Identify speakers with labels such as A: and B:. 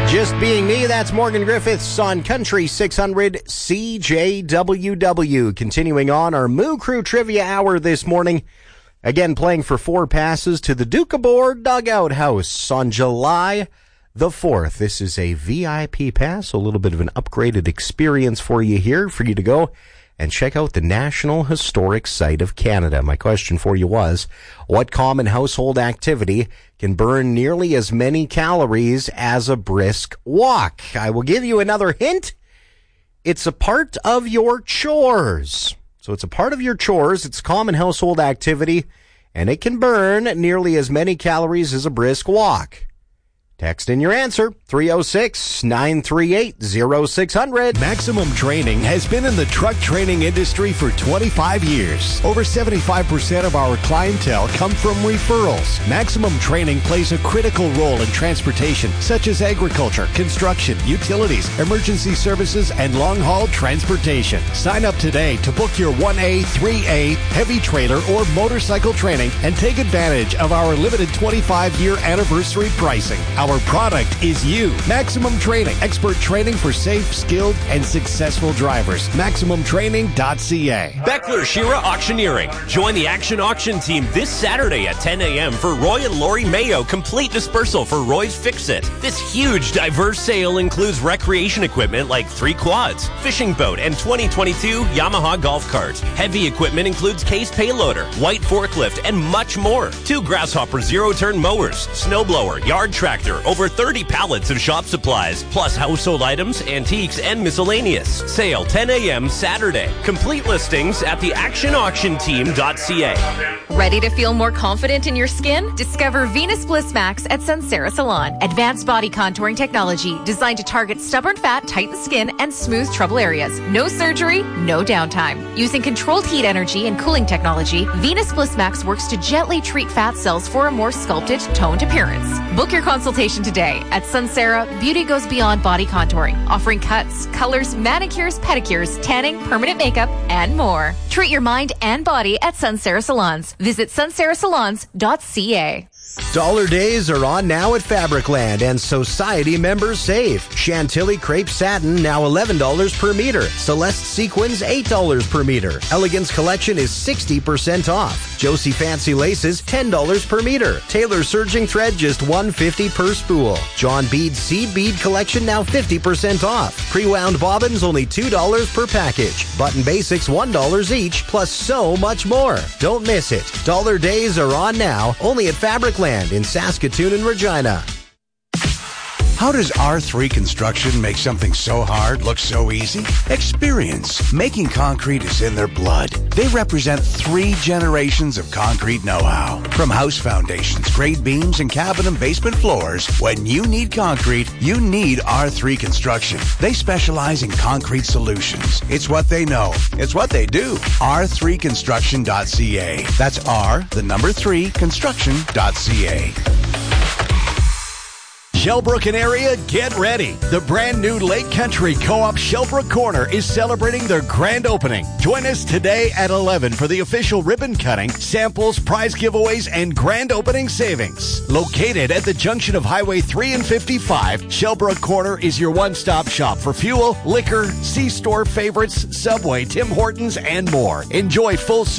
A: Just Being Me, that's Morgan Griffiths on Country 600 CJWW. Continuing on our Moo Crew Trivia Hour this morning. Again, playing for 4 passes to the Doukhobor Dugout House on July the 4th. This is a VIP pass, a little bit of an upgraded experience for you here, for you to go and check out the National Historic Site of Canada. My question for you was, what common household activity can burn nearly as many calories as a brisk walk? I will give you another hint. It's a part of your chores. So it's a part of your chores. It's a common household activity, and it can burn nearly as many calories as a brisk walk. Text in your answer, 306-938-0600.
B: Maximum Training has been in the truck training industry for 25 years. Over 75% of our clientele come from referrals. Maximum Training plays a critical role in transportation, such as agriculture, construction, utilities, emergency services, and long-haul transportation. Sign up today to book your 1A, 3A, heavy trailer, or motorcycle training and take advantage of our limited 25-year anniversary pricing. Our product is you. Maximum Training. Expert training for safe, skilled, and successful drivers. MaximumTraining.ca.
C: Beckler Shira Auctioneering. Join the Action Auction team this Saturday at 10 a.m. for Roy and Lori Mayo Complete Dispersal for Roy's Fix-It. This huge, diverse sale includes recreation equipment like 3 quads, fishing boat, and 2022 Yamaha golf cart. Heavy equipment includes case payloader, white forklift, and much more. 2 Grasshopper zero-turn mowers, snowblower, yard tractor, over 30 pallets of shop supplies, plus household items, antiques, and miscellaneous. Sale 10 a.m. Saturday. Complete listings at theactionauctionteam.ca.
D: Ready to feel more confident in your skin? Discover Venus Bliss Max at Sunsera Salon. Advanced body contouring technology designed to target stubborn fat, tighten skin, and smooth trouble areas. No surgery, no downtime. Using controlled heat energy and cooling technology, Venus Bliss Max works to gently treat fat cells for a more sculpted, toned appearance. Book your consultation today. At Sunsera, beauty goes beyond body contouring, offering cuts, colors, manicures, pedicures, tanning, permanent makeup, and more. Treat your mind and body at Sunsera Salons. Visit sunserasalons.ca.
A: Dollar days are on now at Fabricland, and Society members save. Chantilly crepe satin now $11 per meter. Celeste sequins $8 per meter. Elegance collection is 60% off. Josie fancy laces $10 per meter. Taylor surging thread just $1.50 per spool. John Bead seed bead collection now 50% off. Pre-wound bobbins only $2 per package. Button basics $1 each, plus so much more. Don't miss it. Dollar days are on now, only at Fabricland in Saskatoon and Regina.
E: How does R3 Construction make something so hard look so easy? Experience. Making concrete is in their blood. They represent 3 generations of concrete know-how. From house foundations, grade beams, and cabin and basement floors, when you need concrete, you need R3 Construction. They specialize in concrete solutions. It's what they know. It's what they do. R3construction.ca. That's R3 construction.ca.
B: Shelbrook and area, get ready. The brand new Lake Country Co-op Shelbrook Corner is celebrating their grand opening. Join us today at 11 for the official ribbon cutting, samples, prize giveaways, and grand opening savings. Located at the junction of Highway 3 and 55, Shelbrook Corner is your one-stop shop for fuel, liquor, C-store favorites, Subway, Tim Hortons, and more. Enjoy full